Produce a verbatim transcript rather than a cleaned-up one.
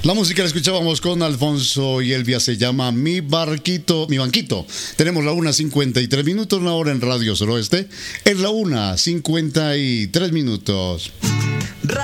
La música la escuchábamos con Alfonso y Elvia, se llama Mi Barquito, Mi Banquito. Tenemos la una cincuenta y tres minutos, una hora en Radio Suroeste. Es la una cincuenta y tres minutos.